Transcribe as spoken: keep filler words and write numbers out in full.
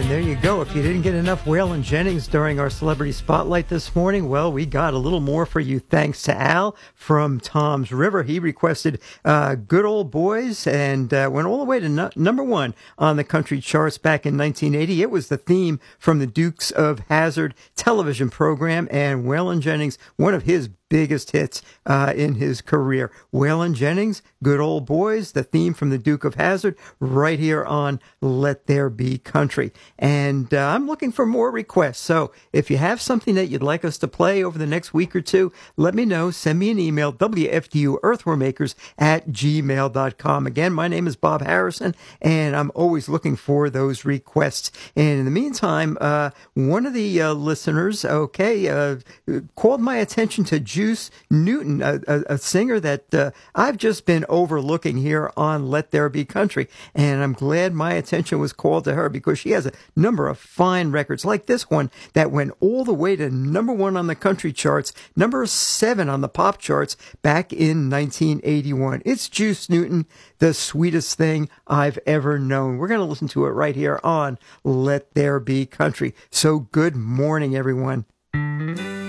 there you go. If you didn't get enough Waylon Jennings during our Celebrity Spotlight this morning, well, we got a little more for you thanks to Al from Tom's River. He requested uh, Good Old Boys and uh, went all the way to no- number one on the country charts back in nineteen eighty. It was the theme from the Dukes of Hazzard television program, and Waylon Jennings, one of his biggest hits uh, in his career. Waylon Jennings, Good Old Boys, the theme from the Duke of Hazzard, right here on Let There Be Country. And uh, I'm looking for more requests. So if you have something that you'd like us to play over the next week or two, let me know. Send me an email, W F D U earthwormmakers at gmail dot com. Again, my name is Bob Harrison, and I'm always looking for those requests. And in the meantime, uh, one of the uh, listeners, okay, uh, called my attention to Juice Newton, a, a, a singer that uh, I've just been overlooking here on Let There Be Country. And I'm glad my attention was called to her because she has a number of fine records like this one that went all the way to number one on the country charts, number seven on the pop charts back in nineteen eighty-one. It's Juice Newton, The Sweetest Thing I've Ever Known. We're going to listen to it right here on Let There Be Country. So good morning, everyone.